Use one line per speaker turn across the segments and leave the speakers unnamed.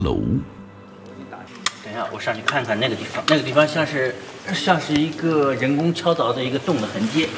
楼。
等一下，我上去看看那个地方，那个地方像是一个人工敲凿的一个洞的痕迹。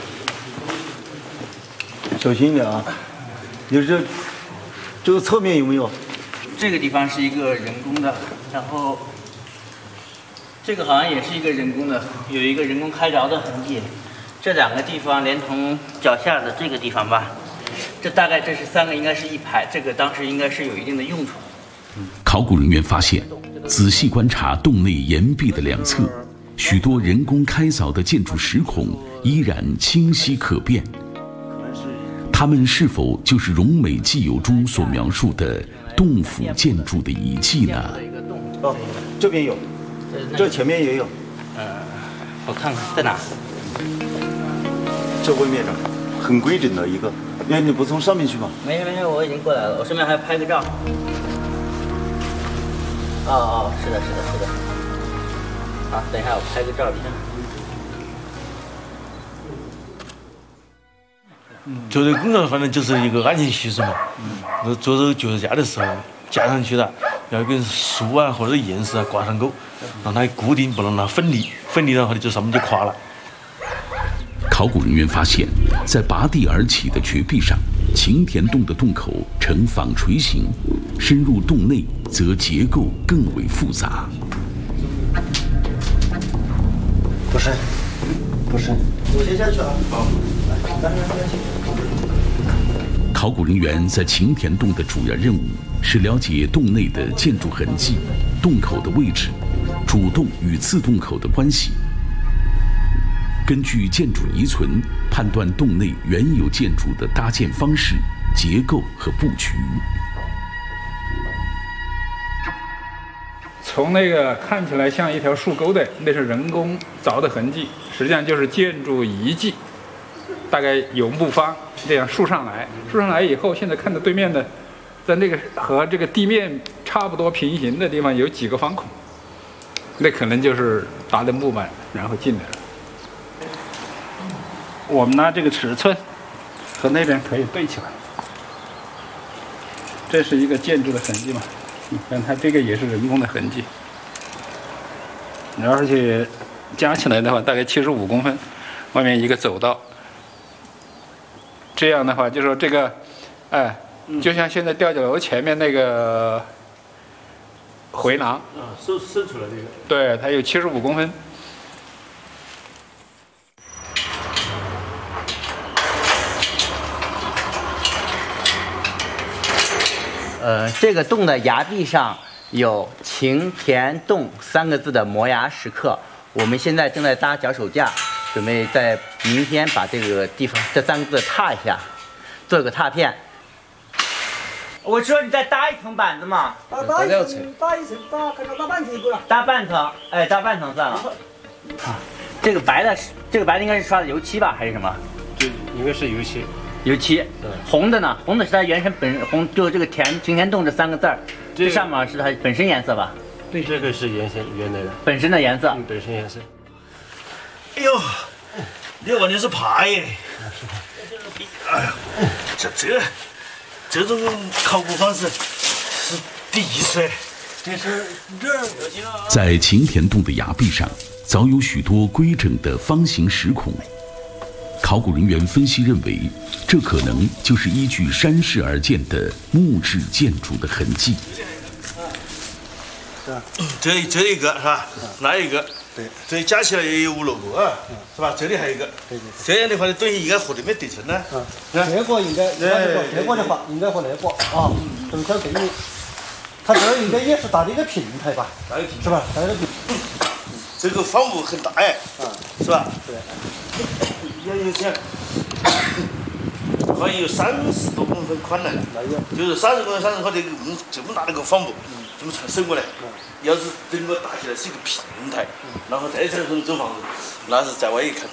小心一点啊！你这个侧面有没有？
这个地方是一个人工的，然后这个好像也是一个人工的，有一个人工开凿的痕迹。这两个地方连同脚下的这个地方吧，这大概这是3个应该是一排，这个当时应该是有一定的用处。
考古人员发现，仔细观察洞内岩壁的两侧，许多人工开凿的建筑石孔依然清晰可辨。它们是否就是荣美纪友中所描述的洞府建筑的遗迹呢？
哦，这边有，这前面也有。
我看看在哪？
这位面上很规整的一个。你不从上面去吗？
没事，我已经过来了，我顺便还拍个照。是的。好，等一下我拍个照片。
做这个工作反正就是一个安全系数嘛。做这个脚手架的时候，架上去了，要跟树啊或者岩石啊挂上钩，让它固定，不能让它分离。分离的话，这上面就垮了。
考古人员发现，在拔地而起的绝壁上，擎田洞的洞口呈纺锤形，深入洞内则结构更为复杂。
不深。我先下去啊。好。来。
考古人员在擎田洞的主要任务是了解洞内的建筑痕迹、洞口的位置、主洞与次洞口的关系。根据建筑遗存，判断洞内原有建筑的搭建方式、结构和布局。
从那个看起来像一条树沟的，那是人工凿的痕迹，实际上就是建筑遗迹。大概有木方这样竖上来以后，现在看到对面的，在那个和这个地面差不多平行的地方有几个方孔，那可能就是搭的木板然后进来了。我们拿这个尺寸和那边可以对起来，这是一个建筑的痕迹嘛，你看它这个也是人工的痕迹，而且加起来的话大概75公分，外面一个走道。这样的话，就说这个，就像现在吊脚楼前面那个回廊，
伸出来这个，
对，它有75公分。
这个洞的崖壁上有“擎田洞”3个字的摩崖石刻，我们现在正在搭脚手架。准备在明天把这个地方这3个字踏一下，做个踏片。我说你再搭一层板子嘛，
搭一层，可能搭半层够了。
搭半层，搭半层算了。这个白的应该是刷的油漆吧，还是什么？
对，应该是油漆。
油漆。红的呢？红的是它原生红，就这个擎田洞这3个字儿，这上面是它本身颜色吧？
对，这个是原来的。
本身的颜色。
本身颜色。
哎呦，这完全是爬耶！哎呀，这种考古方式是第一次。这是
在擎田洞的崖壁上，早有许多规整的方形石孔。考古人员分析认为，这可能就是依据山势而建的木质建筑的痕迹。
这一个是吧？那一个。对，这加起来也有5、6个啊，是吧？这里还有一个，这样的话呢，等于应该和那边对称呢。
这个应该，这个的话应该和那个啊，正相对应。它这应该也是搭的一个平台吧？是吧？搭的平。
这个方木很大哎，是吧？
对。
也有这样，好像有30多公分宽呢，就是30公分，30和这么大的一个方木，这么长伸过来。要是整个搭起来是一个平台，然后再层走房子，那是在外一看